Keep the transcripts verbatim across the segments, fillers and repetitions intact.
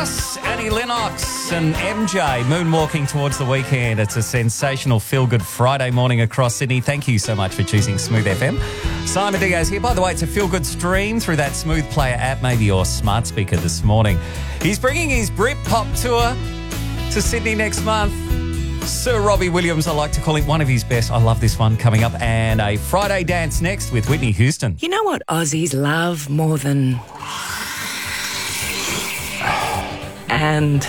Annie Lennox and M J moonwalking towards the weekend. It's a sensational feel-good Friday morning across Sydney. Thank you so much for choosing Smooth F M. Simon Diaz here. By the way, it's a feel-good stream through that Smooth Player app, maybe your smart speaker this morning. He's bringing his Britpop tour to Sydney next month. Sir Robbie Williams, I like to call him, one of his best. I love this one coming up. And a Friday dance next with Whitney Houston. You know what Aussies love more than... And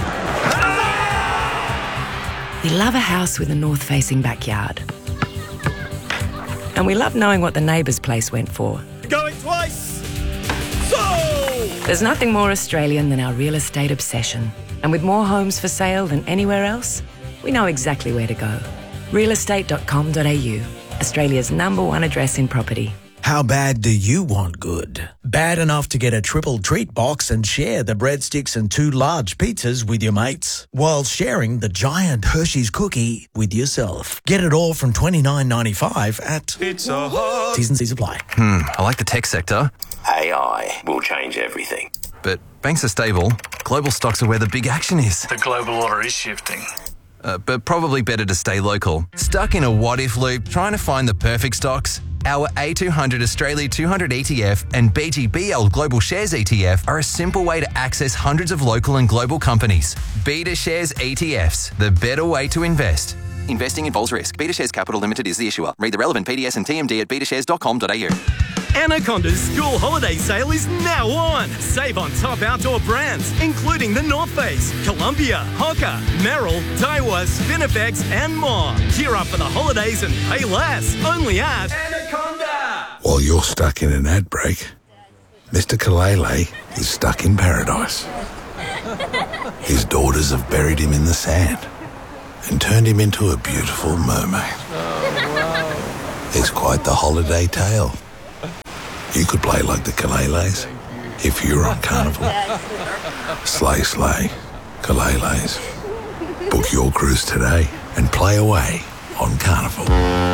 we love a house with a north-facing backyard. And we love knowing what the neighbour's place went for. Going twice! So! There's nothing more Australian than our real estate obsession. And with more homes for sale than anywhere else, we know exactly where to go. real estate dot com dot a u, Australia's number one address in property. How bad do you want good? Bad enough to get a triple treat box and share the breadsticks and two large pizzas with your mates, while sharing the giant Hershey's cookie with yourself. Get it all from twenty-nine ninety-five at Pizza Hut. T's and C's apply. Hmm, I like the tech sector. A I will change everything. But banks are stable. Global stocks are where the big action is. The global order is shifting. Uh, but probably better to stay local. Stuck in a what-if loop trying to find the perfect stocks? Our A two hundred Australia two hundred E T F and B G B L Global Shares E T F are a simple way to access hundreds of local and global companies. Beta Shares E T Fs, the better way to invest. Investing involves risk. Beta Shares Capital Limited is the issuer. Read the relevant P D S and T M D at beta shares dot com dot a u. Anaconda's school holiday sale is now on. Save on top outdoor brands, including The North Face, Columbia, Hoka, Merrell, Daiwa, Spinifex, and more. Gear up for the holidays and pay less. Only at Anaconda. While you're stuck in an ad break, Mister Kalele is stuck in paradise. His daughters have buried him in the sand and turned him into a beautiful mermaid. It's quite the holiday tale. You could play like the Kaleles if you're on Carnival. Slay, slay, Kaleles. Book your cruise today and play away on Carnival.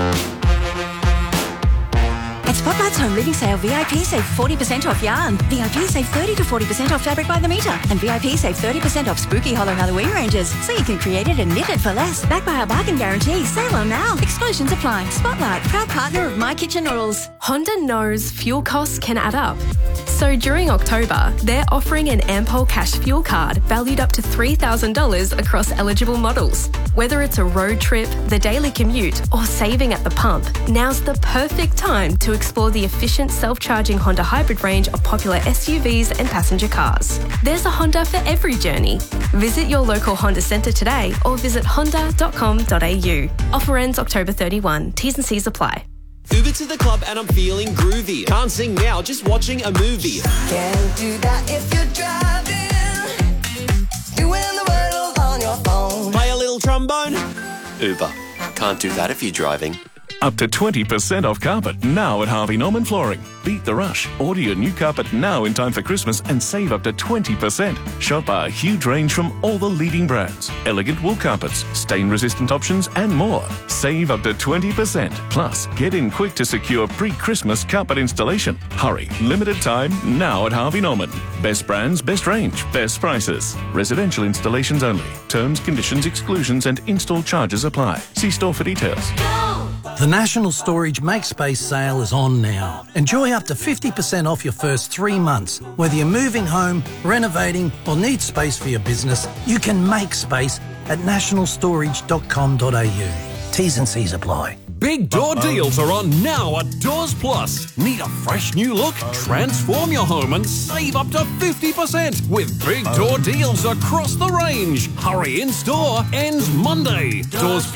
At Spotlight's Home Living Sale, V I P save forty percent off yarn. V I P save thirty to forty percent off fabric by the metre. And V I P save thirty percent off spooky hollow Halloween ranges. So you can create it and knit it for less. Backed by our bargain guarantee. Sale on now. Exclusions apply. Spotlight, proud partner of My Kitchen Noodles. Honda knows fuel costs can add up. So during October, they're offering an Ampol Cash Fuel Card valued up to three thousand dollars across eligible models. Whether it's a road trip, the daily commute, or saving at the pump, now's the perfect time to explore the efficient self-charging Honda hybrid range of popular S U Vs and passenger cars. There's a Honda for every journey. Visit your local Honda centre today or visit honda dot com dot a u. Offer ends October thirty-first. T's and C's apply. Uber to the club and I'm feeling groovy. Can't sing now, just watching a movie. Can't do that if you're driving. Doing the riddles on your phone. Play a little trombone. Uber. Can't do that if you're driving. Up to twenty percent off carpet now at Harvey Norman Flooring. Beat the rush. Order your new carpet now in time for Christmas and save up to twenty percent. Shop our huge range from all the leading brands. Elegant wool carpets, stain-resistant options and more. Save up to twenty percent. Plus, get in quick to secure pre-Christmas carpet installation. Hurry. Limited time now at Harvey Norman. Best brands, best range, best prices. Residential installations only. Terms, conditions, exclusions and install charges apply. See store for details. The National Storage MakeSpace sale is on now. Enjoy up to fifty percent off your first three months. Whether you're moving home, renovating or need space for your business, you can make space at national storage dot com dot a u. T's and C's apply. Big door Uh-oh. deals are on now at Doors Plus. Need a fresh new look? Transform your home and save up to fifty percent with big door deals across the range. Hurry in store, ends Monday. Doors Plus.